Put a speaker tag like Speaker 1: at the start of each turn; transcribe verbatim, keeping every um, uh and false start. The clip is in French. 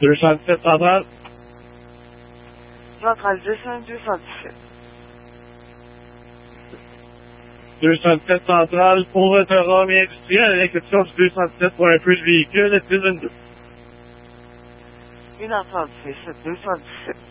Speaker 1: deux cent dix-sept centrale.
Speaker 2: Centrale deux cents deux cent dix-sept.
Speaker 1: deux cent dix-sept centrale pour votre rhum industriel à l'exception du deux cent dix-sept pour un peu de véhicule, est-ce vingt-deux?
Speaker 2: Une entrée sept deux cent dix-sept.